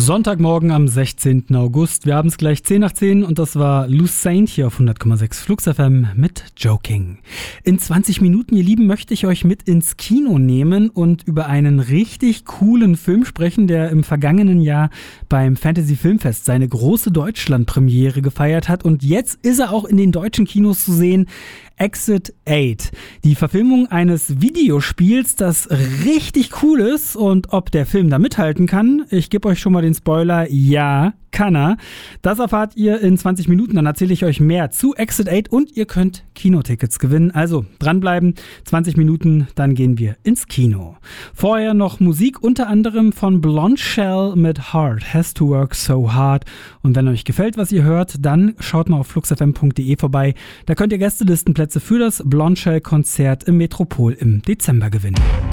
Sonntagmorgen am 16. August. Wir haben es gleich 10 nach 10 und das war Lucerne hier auf 100,6 Flux FM mit Joking. In 20 Minuten, ihr Lieben, möchte ich euch mit ins Kino nehmen und über einen richtig coolen Film sprechen, der im vergangenen Jahr beim Fantasy Filmfest seine große Deutschland-Premiere gefeiert hat und jetzt ist er auch in den deutschen Kinos zu sehen. Exit 8. Die Verfilmung eines Videospiels, das richtig cool ist, und ob der Film da mithalten kann, ich gebe euch schon mal den Spoiler, ja, kann er. Das erfahrt ihr in 20 Minuten, dann erzähle ich euch mehr zu Exit 8 und ihr könnt Kinotickets gewinnen. Also dranbleiben, 20 Minuten, dann gehen wir ins Kino. Vorher noch Musik, unter anderem von Blonde Shell mit Hard, Has to Work So Hard. Und wenn euch gefällt, was ihr hört, dann schaut mal auf fluxfm.de vorbei. Da könnt ihr Gästelistenplätze für das Blonde Shell Konzert im Metropol im Dezember gewinnen.